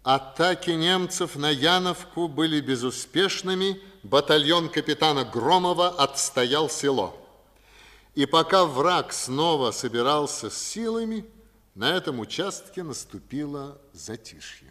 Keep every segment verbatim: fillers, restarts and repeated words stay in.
Атаки немцев на Яновку были безуспешными, батальон капитана Громова отстоял село. И пока враг снова собирался с силами, на этом участке наступило затишье.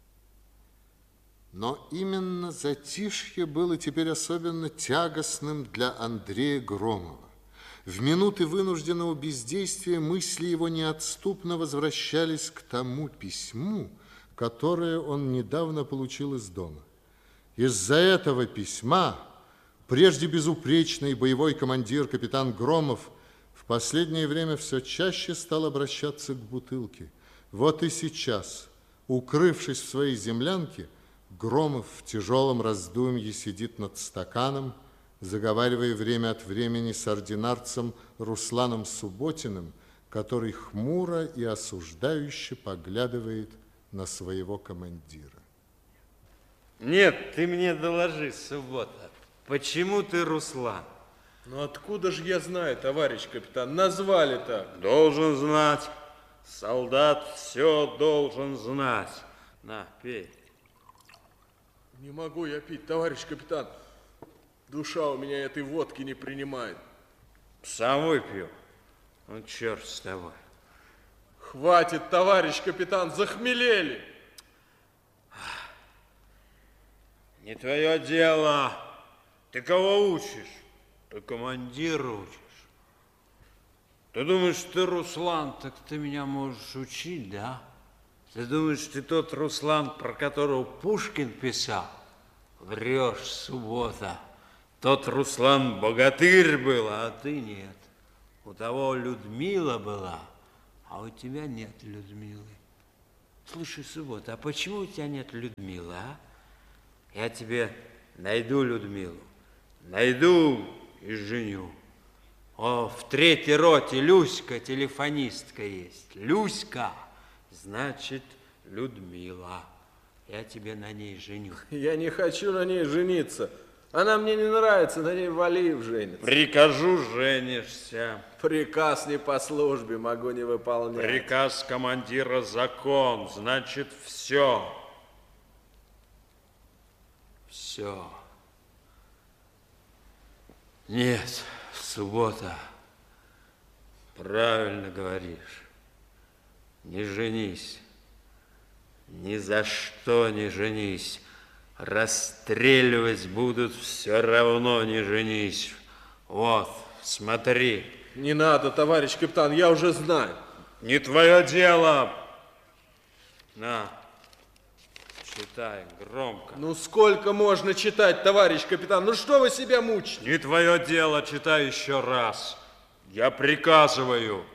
Но именно затишье было теперь особенно тягостным для Андрея Громова. В минуты вынужденного бездействия мысли его неотступно возвращались к тому письму, которое он недавно получил из дома. Из-за этого письма прежде безупречный боевой командир капитан Громов в последнее время все чаще стал обращаться к бутылке. Вот и сейчас, укрывшись в своей землянке, Громов в тяжелом раздумье сидит над стаканом, заговаривая время от времени с ординарцем Русланом Субботиным, который хмуро и осуждающе поглядывает на своего командира. Нет, ты мне доложи, Суббота, почему ты Руслан? Ну откуда же я знаю, товарищ капитан, назвали так. Должен знать, солдат все должен знать. На, пей. Не могу я пить, товарищ капитан. Душа у меня этой водки не принимает. Сам выпью. Ну, черт с тобой. Хватит, товарищ капитан, захмелели. Не твое дело. Ты кого учишь? Ты командира учишь. Ты думаешь, ты Руслан, так ты меня можешь учить, да? Ты думаешь, ты тот Руслан, про которого Пушкин писал? Врешь, Суббота. Тот Руслан богатырь был, а ты нет. У того Людмила была, а у тебя нет Людмилы. Слушай, Суббота, а почему у тебя нет Людмилы, а? Я тебе найду Людмилу, найду и женю. О, в третьей роте Люська, телефонистка есть. Люська, значит, Людмила. Я тебе на ней женю. Я не хочу на ней жениться. Она мне не нравится, на ней Валиев женится. Прикажу, женишься. Приказ не по службе, могу не выполнять. Приказ командира закон, значит, все. Все. Нет, Суббота, правильно говоришь. Не женись. Ни за что не женись. Расстреливать будут, все равно не женись. Вот, смотри. Не надо, товарищ капитан, я уже знаю. Не твое дело. На, читай громко. Ну сколько можно читать, товарищ капитан? Ну что вы себя мучите? Не твое дело, читай еще раз. Я приказываю.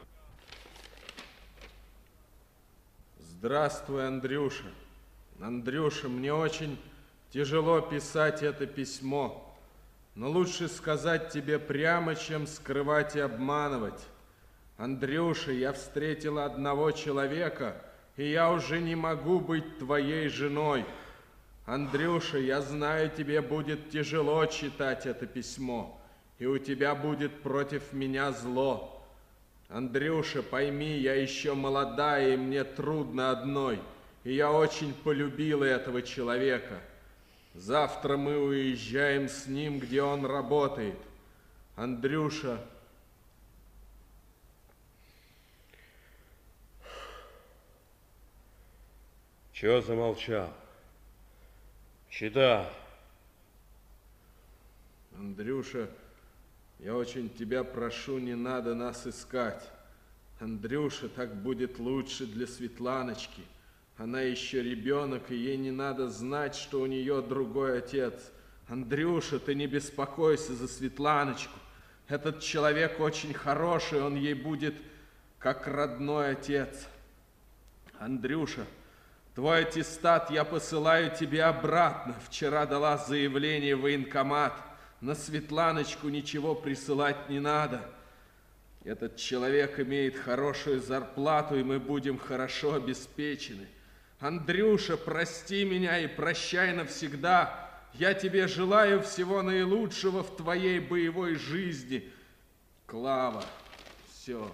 Здравствуй, Андрюша. Андрюша, мне очень тяжело писать это письмо, но лучше сказать тебе прямо, чем скрывать и обманывать. Андрюша, я встретила одного человека, и я уже не могу быть твоей женой. Андрюша, я знаю, тебе будет тяжело читать это письмо, и у тебя будет против меня зло. Андрюша, пойми, я еще молодая, и мне трудно одной, и я очень полюбила этого человека. Завтра мы уезжаем с ним, где он работает. Андрюша... Чего замолчал? Читай. Андрюша, я очень тебя прошу, не надо нас искать. Андрюша, так будет лучше для Светланочки. Она еще ребенок, и ей не надо знать, что у нее другой отец. Андрюша, ты не беспокойся за Светланочку. Этот человек очень хороший, он ей будет как родной отец. Андрюша, твой аттестат я посылаю тебе обратно. Вчера дала заявление в военкомат. На Светланочку ничего присылать не надо. Этот человек имеет хорошую зарплату, и мы будем хорошо обеспечены. Андрюша, прости меня и прощай навсегда. Я тебе желаю всего наилучшего в твоей боевой жизни. Клава, все.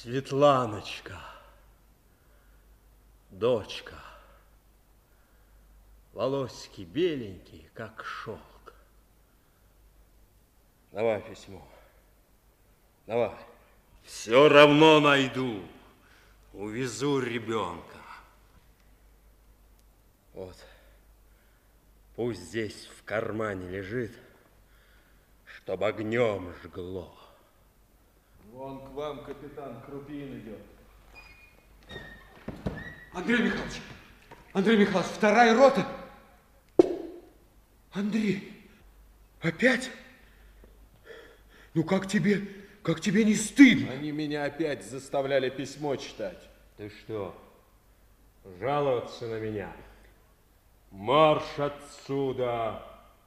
Светланочка, дочка, волосики беленькие, как шелк. Давай письмо, давай. Все равно найду, увезу ребенка. Вот, пусть здесь в кармане лежит, чтоб огнем жгло. Вон к вам капитан Крупин идет. Андрей Михайлович, Андрей Михайлович, вторая рота. Андрей, опять? Ну как тебе, как тебе не стыдно? Они меня опять заставляли письмо читать. Ты что, жаловаться на меня? Марш отсюда!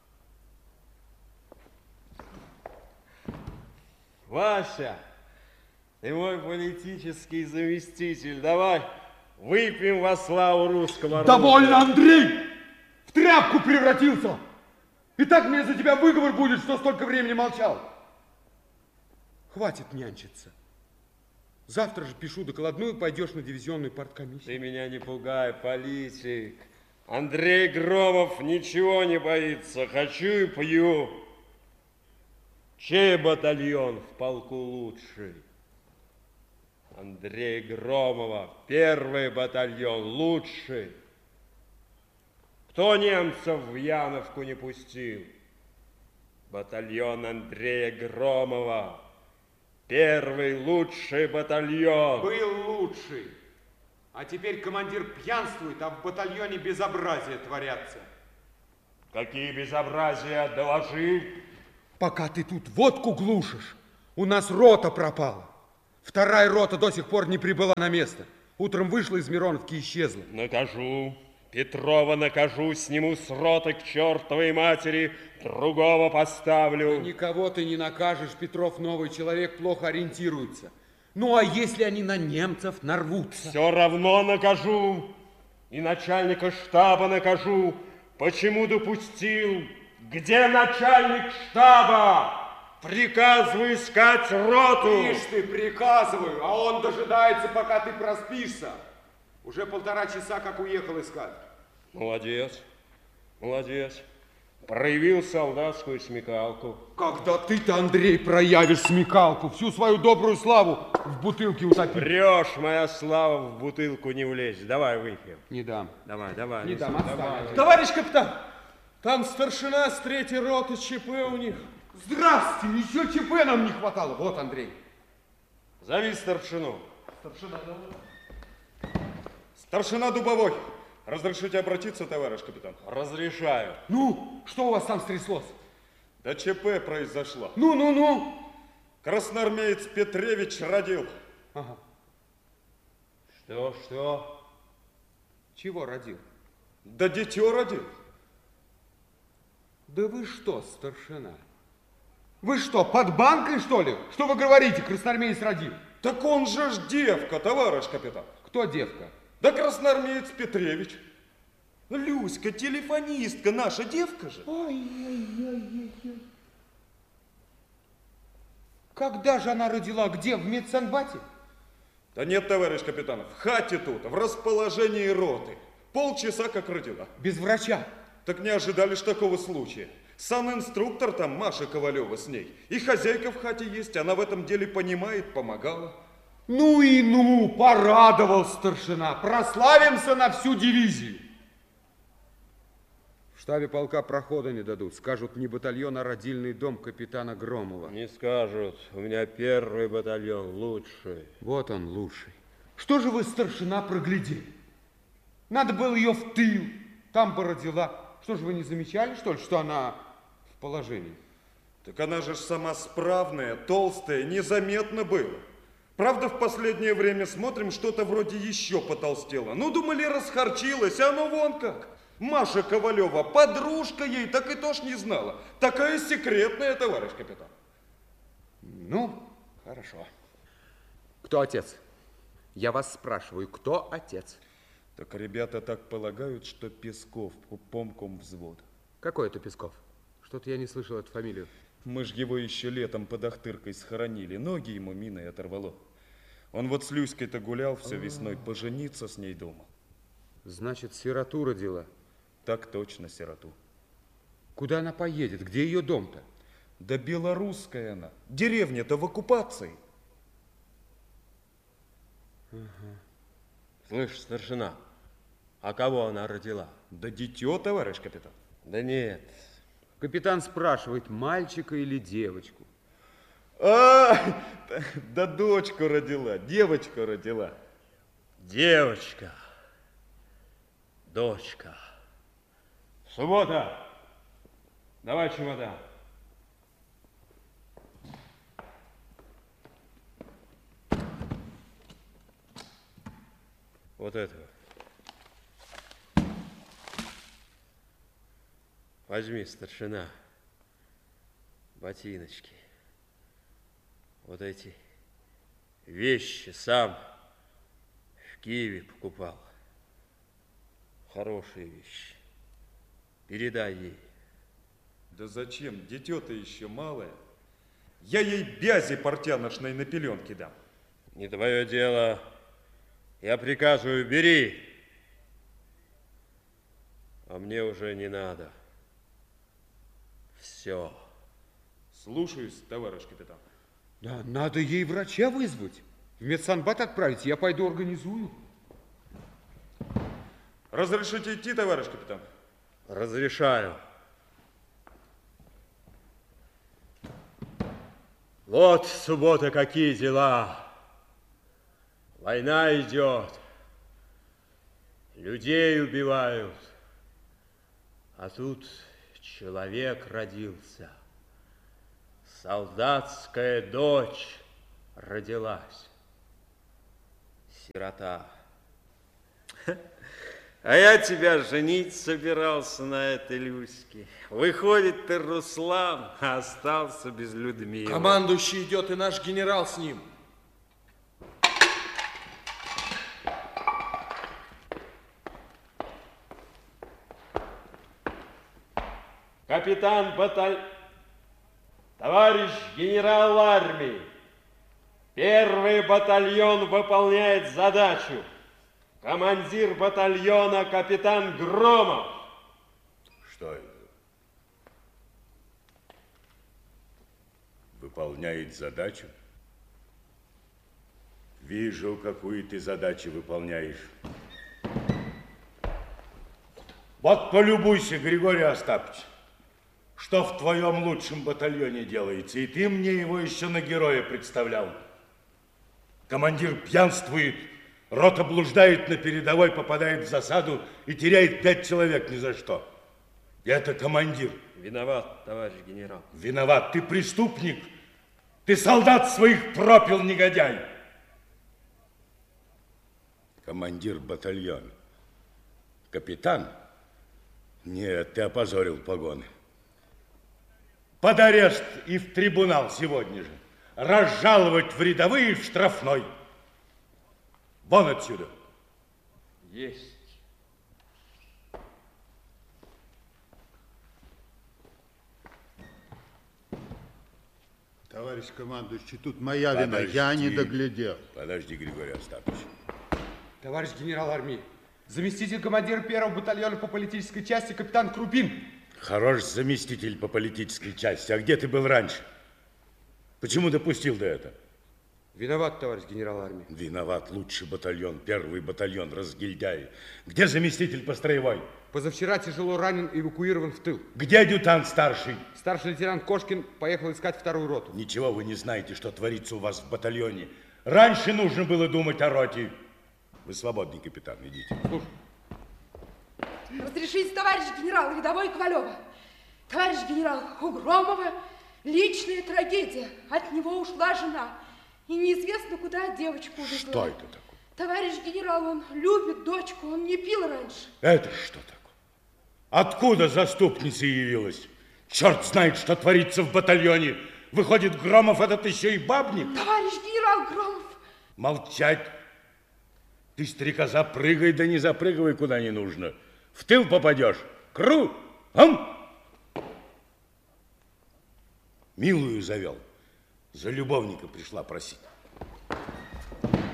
Вася, ты мой политический заместитель. Давай выпьем во славу русского народа. Довольно, Андрей! В тряпку превратился! И так мне за тебя выговор будет, что столько времени молчал. Хватит нянчиться. Завтра же пишу докладную, пойдешь на дивизионную парткомиссию. Ты меня не пугай, политик. Андрей Громов ничего не боится. Хочу и пью. Чей батальон в полку лучший? Андрей Громова, первый батальон лучший. Кто немцев в Яновку не пустил? Батальон Андрея Громова, первый лучший батальон. Был лучший. А теперь командир пьянствует, а в батальоне безобразия творятся. Какие безобразия, доложи. Пока ты тут водку глушишь, у нас рота пропала. Вторая рота до сих пор не прибыла на место. Утром вышла из Мироновки и исчезла. Накажу. Петрова накажу, сниму с роты к чертовой матери, другого поставлю. Никого ты не накажешь, Петров новый человек, плохо ориентируется. Ну, а если они на немцев нарвутся? Все равно накажу. И начальника штаба накажу. Почему допустил? Где начальник штаба? Приказываю искать роту. Ишь ты, приказываю, а он дожидается, пока ты проспишься. Уже полтора часа, как уехал искать. Молодец, молодец. Проявил солдатскую смекалку. Когда ты-то, Андрей, проявишь смекалку, всю свою добрую славу в бутылке утопишь. Врешь, моя слава в бутылку не влезет. Давай выпьем. Не дам. Давай, давай. Не ну, дам, давай. отстань. Товарищ капитан, там старшина с третьей роты, ЧП у них. Здрасте, еще ЧП нам не хватало. Вот, Андрей. Зови старшину. Старшина, Старшина Дубовой. Разрешите обратиться, товарищ капитан? Разрешаю. Ну, что у вас там стряслось? Да ЧП произошло. Ну, ну, ну. Красноармеец Петревич родил. Ага. Что, что? Чего родил? Да дитё родил. Да вы что, старшина? Вы что, под банкой, что ли? Что вы говорите, красноармеец родил? Так он же ж девка, товарищ капитан. Кто девка? Да красноармеец Петревич. Люська, телефонистка, наша девка же. Ой-ой-ой-ой. Когда же она родила? Где? В медсанбате? Да нет, товарищ капитан, в хате тут, в расположении роты. Полчаса как родила. Без врача? Так не ожидали ж такого случая. Сам инструктор там, Маша Ковалева с ней. И хозяйка в хате есть, она в этом деле понимает, помогала. Ну и ну, порадовал старшина. Прославимся на всю дивизию. В штабе полка прохода не дадут. Скажут, не батальон, а родильный дом капитана Громова. Не скажут. У меня первый батальон лучший. Вот он, лучший. Что же вы, старшина, проглядели? Надо было ее в тыл. Там бы родила. Что же вы не замечали, что ли, что она в положении? Так она же ж сама справная, толстая, незаметно было. Правда, в последнее время смотрим, что-то вроде еще потолстело. Ну, думали, расхарчилась, а ну вон как. Маша Ковалева, подружка ей, так и то ж не знала. Такая секретная, товарищ капитан. Ну, хорошо. Кто отец? Я вас спрашиваю, кто отец? Так ребята так полагают, что Песков, помком взвод. Какой это Песков? Что-то я не слышал эту фамилию. Мы ж его еще летом под Ахтыркой схоронили. Ноги ему миной оторвало. Он вот с Люськой-то гулял все весной, пожениться с ней думал. Значит, сироту родила. Так точно, сироту. Куда она поедет? Где ее дом-то? Да белорусская она. Деревня-то в оккупации. Слышь, старшина, а кого она родила? Да дитё, товарищ капитан. Да нет. Капитан спрашивает, мальчика или девочку. А, да дочку родила, девочку родила. Девочка. Дочка. Суббота. Давай чемодан. Вот этого. Возьми, старшина, ботиночки. Вот эти вещи сам в Киеве покупал. Хорошие вещи. Передай ей. Да зачем? Дитё-то еще малое. Я ей бязи портяношной на пеленки дам. Не твое дело. Я приказываю, бери. А мне уже не надо. Все. Слушаюсь, товарищ капитан. Да, надо ей врача вызвать. В медсанбат отправить, я пойду организую. Разрешите идти, товарищ капитан? Разрешаю. Вот, суббота, какие дела. Война идет. Людей убивают. А тут человек родился. Солдатская дочь родилась. Сирота. А я тебя женить собирался на этой Люське. Выходит, ты, Руслан, остался без Людмилы. Командующий идет, и наш генерал с ним. Капитан баталь... Товарищ генерал армии, первый батальон выполняет задачу. Командир батальона капитан Громов. Что это? Выполняет задачу? Вижу, какую ты задачу выполняешь. Вот полюбуйся, Григорий Остапович, что в твоем лучшем батальоне делается. И ты мне его еще на героя представлял. Командир пьянствует, рота блуждает на передовой, попадает в засаду и теряет пять человек ни за что. И это командир. Виноват, товарищ генерал. Виноват. Ты преступник. Ты солдат своих пропил, негодяй. Командир батальона. Капитан? Нет, ты опозорил погоны. Под арест и в трибунал сегодня же. Разжаловать в рядовые и в штрафной. Вон отсюда. Есть. Товарищ командующий, тут моя вина, Подожди. я не доглядел. Подожди, Григорий Остапович. Товарищ генерал армии, заместитель командира первого батальона по политической части капитан Крупин. Хорош заместитель по политической части. А где ты был раньше? Почему допустил до этого? Виноват, товарищ генерал армии. Виноват лучший батальон, первый батальон, разгильдяи. Где заместитель по строевой? Позавчера тяжело ранен и эвакуирован в тыл. Где адъютант старший? Старший лейтенант Кошкин поехал искать вторую роту. Ничего вы не знаете, что творится у вас в батальоне. Раньше нужно было думать о роте. Вы свободный, капитан, идите. Слушай. Разрешите, товарищ генерал, рядовой Ковалева. Товарищ генерал, у Громова личная трагедия. От него ушла жена. И неизвестно, куда девочку увезла. Что это такое? Товарищ генерал, он любит дочку, он не пил раньше. Это что такое? Откуда заступница явилась? Черт знает, что творится в батальоне. Выходит, Громов этот еще и бабник? Товарищ генерал Громов. Молчать. Ты, стрекоза, прыгай, да не запрыгивай куда не нужно. В тыл попадешь. Кру! Ам! Милую завел. За любовника пришла просить.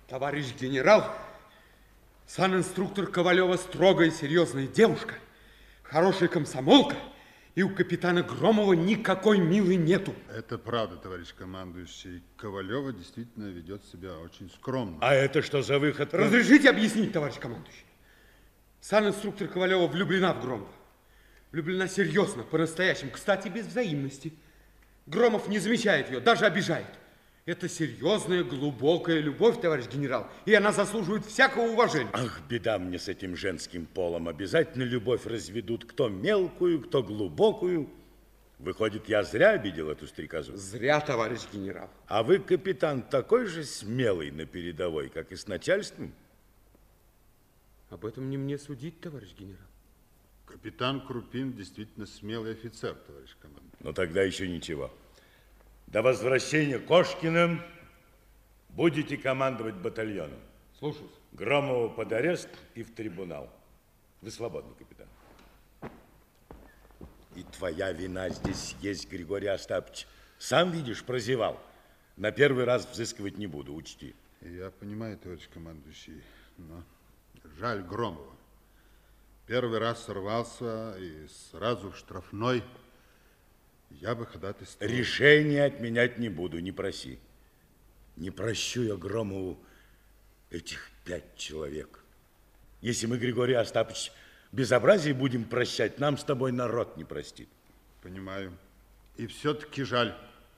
Товарищ генерал, санинструктор Ковалева строгая, серьезная девушка, хорошая комсомолка, и у капитана Громова никакой милой нету. Это правда, товарищ командующий. Ковалева действительно ведет себя очень скромно. А это что за выход? Разрешите объяснить, товарищ командующий. Санинструктор Ковалева влюблена в Громова. Влюблена серьезно, по-настоящему, кстати, без взаимности. Громов не замечает ее, даже обижает. Это серьезная, глубокая любовь, товарищ генерал, и она заслуживает всякого уважения. Ах, беда мне с этим женским полом. Обязательно любовь разведут, кто мелкую, кто глубокую. Выходит, я зря обидел эту стрекозу? Зря, товарищ генерал. А вы, капитан, такой же смелый на передовой, как и с начальством? Об этом не мне судить, товарищ генерал. Капитан Крупин действительно смелый офицер, товарищ командир. Но тогда еще ничего. До возвращения Кошкина будете командовать батальоном. Слушаюсь. Громову под арест и в трибунал. Вы свободны, капитан. И твоя вина здесь есть, Григорий Остапович. Сам видишь, прозевал. На первый раз взыскивать не буду, учти. Я понимаю, товарищ командующий, но жаль Громова. Первый раз сорвался и сразу в штрафной. Я бы ходатайствовал. Решение отменять не буду, не проси. Не прощу я Громову этих пять человек. Если мы, Григорий Остапович, безобразие будем прощать, нам с тобой народ не простит. Понимаю. И все-таки жаль.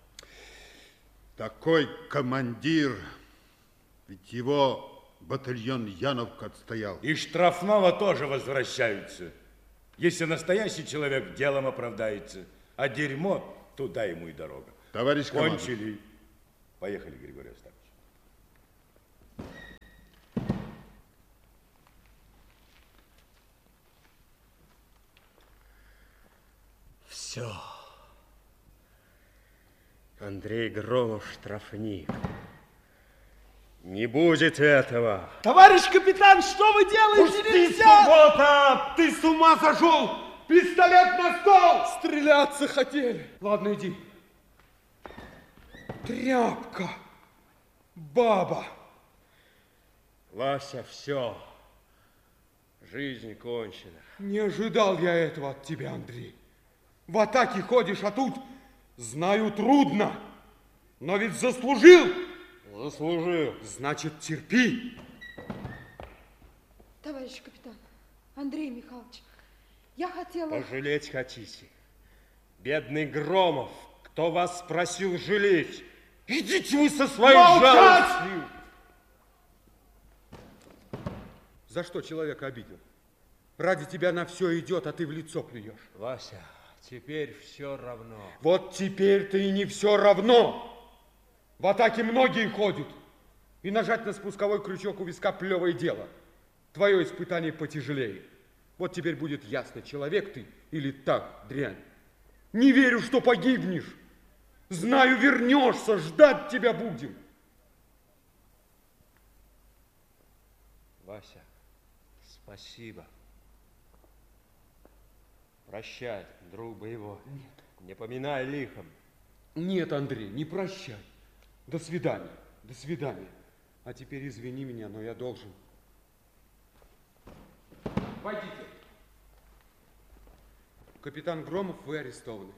Такой командир, ведь его батальон Яновка отстоял. И штрафного тоже возвращаются. Если настоящий человек делом оправдается, а дерьмо, туда ему и дорога. Товарищ командир. Кончили. Поехали, Григорий Остапович. Все. Андрей Громов штрафник. Не будет этого. Товарищ капитан, что вы делаете? Пусти, суббота! Ты с ума сошел! Пистолет на стол! Стреляться хотели. Ладно, иди. Тряпка. Баба. Вася, все. Жизнь кончена. Не ожидал я этого от тебя, Андрей. В атаке ходишь, а тут, знаю, трудно. Но ведь заслужил. Заслужил. Значит, терпи. Товарищ капитан, Андрей Михайлович, я хотела... Пожалеть хотите? Бедный Громов, кто вас спросил жалеть? Идите вы со своей жалостью. За что человека обидел? Ради тебя на все идет, а ты в лицо плюешь. Вася, теперь все равно. Вот теперь-то и не все равно. В атаке многие ходят. И нажать на спусковой крючок у виска плевое дело. Твое испытание потяжелее. Вот теперь будет ясно, человек ты или так, дрянь. Не верю, что погибнешь. Знаю, вернешься, ждать тебя будем. Вася, спасибо. Прощай, друг боевой. Нет. Не поминай лихом. Нет, Андрей, не прощай. До свидания, до свидания. А теперь извини меня, но я должен. Пойдите. Капитан Громов, вы арестованы.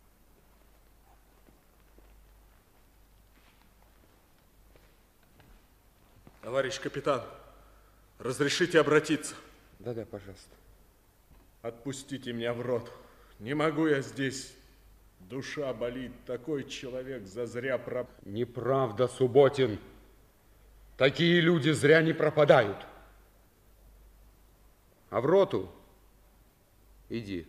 Товарищ капитан, разрешите обратиться? Да-да, пожалуйста. Отпустите меня в рот. Не могу я здесь. Душа болит. Такой человек зазря проп... Неправда, Субботин. Такие люди зря не пропадают. А в роту иди.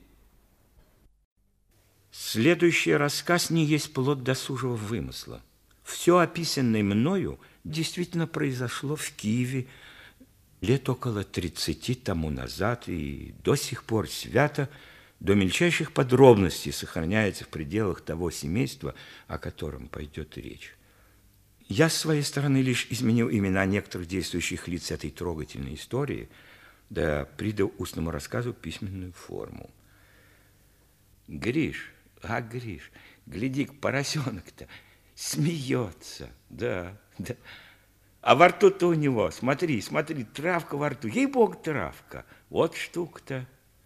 Следующий рассказ не есть плод досужего вымысла. Все описанное мною действительно произошло в Киеве лет около тридцати тому назад и до сих пор свято до мельчайших подробностей сохраняется в пределах того семейства, о котором пойдет речь. Я с своей стороны лишь изменил имена некоторых действующих лиц этой трогательной истории, да придал устному рассказу письменную форму. Гриш, а Гриш, гляди-ка, поросенок-то смеется, да, да. А во рту-то у него, смотри, смотри, травка во рту. Ей-бог, травка. Вот штука-то.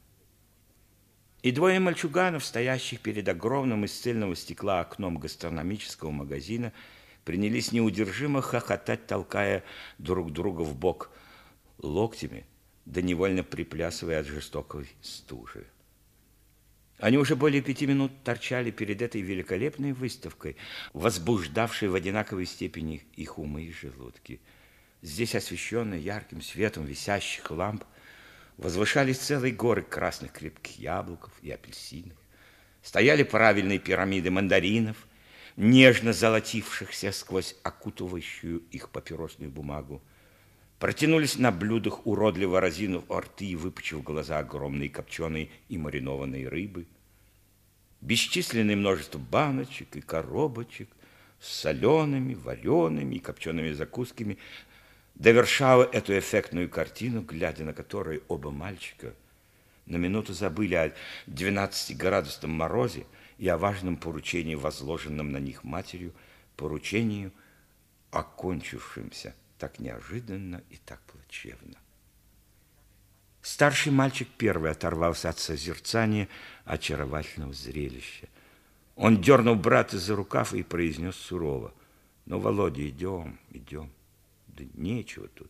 И двое мальчуганов, стоящих перед огромным из цельного стекла окном гастрономического магазина, принялись неудержимо хохотать, толкая друг друга в бок локтями, да невольно приплясывая от жестокой стужи. Они уже более пяти минут торчали перед этой великолепной выставкой, возбуждавшей в одинаковой степени их умы и желудки. Здесь, освещенные ярким светом висящих ламп, возвышались целые горы красных крепких яблоков и апельсинов. Стояли правильные пирамиды мандаринов, нежно золотившихся сквозь окутывающую их папиросную бумагу. Протянулись на блюдах, уродливо разинув рты и выпучив глаза, огромные копченые и маринованные рыбы. Бесчисленное множество баночек и коробочек с солеными, вареными и копчеными закусками довершало эту эффектную картину, глядя на которую оба мальчика на минуту забыли о двенадцатиградусном морозе и о важном поручении, возложенном на них матерью, поручению, окончившемся так неожиданно и так плачевно. Старший мальчик первый оторвался от созерцания очаровательного зрелища. Он дернул брата за рукав и произнес сурово: «Ну, Володя, идем, идем. Да нечего тут».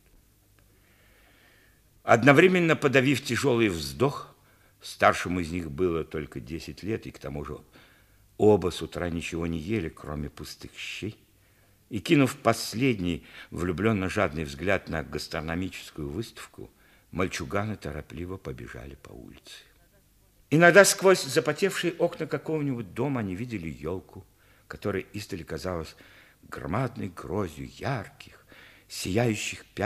Одновременно подавив тяжелый вздох, старшему из них было только десять лет, и к тому же оба с утра ничего не ели, кроме пустых щей, и, кинув последний влюбленно-жадный взгляд на гастрономическую выставку, мальчуганы торопливо побежали по улице. Иногда сквозь запотевшие окна какого-нибудь дома они видели елку, которая издали казалась громадной грозью ярких, сияющих пятен